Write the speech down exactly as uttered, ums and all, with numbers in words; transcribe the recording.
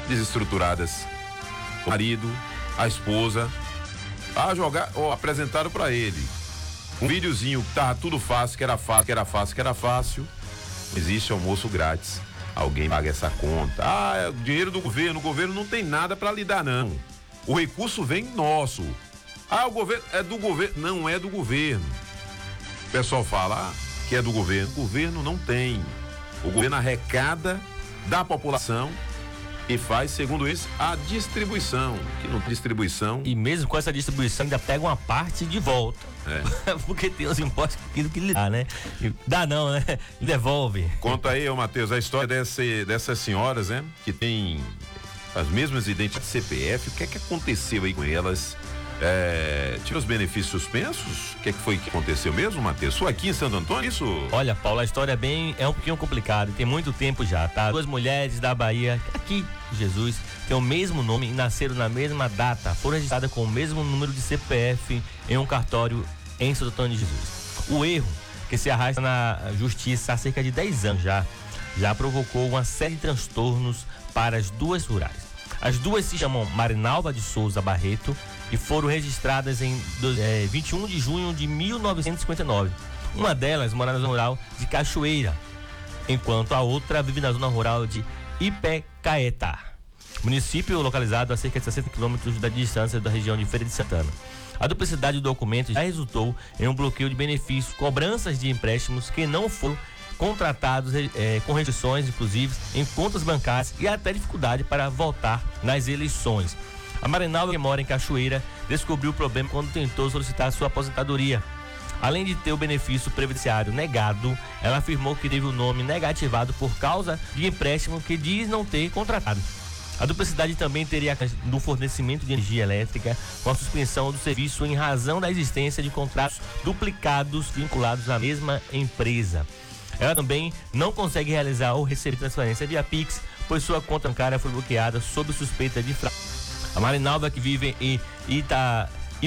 desestruturadas. O marido, a esposa, a jogar, ou apresentaram para ele um videozinho que tava tudo fácil, que era fácil, que era fácil, que era fácil. Existe almoço grátis. Alguém paga essa conta. Ah, é dinheiro do governo. O governo não tem nada para lhe dar, não. O recurso vem nosso. Ah, o governo é do governo. Não é do governo. O pessoal fala ah, que é do governo. O governo não tem. O governo arrecada da população e faz, segundo isso, a distribuição. Que não tem distribuição. E mesmo com essa distribuição, ainda pega uma parte de volta. É. Porque tem os impostos que que lhe dá, né? E dá não, né? E devolve. Conta aí, ô Matheus, a história desse, dessas senhoras, né? Que tem as mesmas identidades C P F. O que é que aconteceu aí com elas? É, tira os benefícios suspensos? O que é que foi que aconteceu mesmo, Matheus? Sou aqui em Santo Antônio, isso? Olha, Paulo, a história é bem, é um pouquinho complicada, tem muito tempo já, tá? Duas mulheres da Bahia, aqui, Jesus, têm o mesmo nome e nasceram na mesma data, foram registradas com o mesmo número de C P F em um cartório em Santo Antônio de Jesus. O erro, que se arrasta na justiça há cerca de dez anos já, já provocou uma série de transtornos para as duas rurais. As duas se chamam Marinalva de Souza Barreto e foram registradas em é, vinte e um de junho de mil novecentos e cinquenta e nove. Uma delas mora na zona rural de Cachoeira, enquanto a outra vive na zona rural de Ipecaetá, município localizado a cerca de sessenta quilômetros da distância da região de Feira de Santana. A duplicidade do documento já resultou em um bloqueio de benefícios, cobranças de empréstimos que não foram contratados é, com restrições, inclusive, em contas bancárias e até dificuldade para votar nas eleições. A Marinalva, que mora em Cachoeira, descobriu o problema quando tentou solicitar sua aposentadoria. Além de ter o benefício previdenciário negado, ela afirmou que teve o nome negativado por causa de empréstimo que diz não ter contratado. A duplicidade também teria no fornecimento de energia elétrica, com a suspensão do serviço em razão da existência de contratos duplicados vinculados à mesma empresa. Ela também não consegue realizar ou receber transferência via Pix, pois sua conta bancária foi bloqueada sob suspeita de fraude. A Marinalva, que vive em Ita,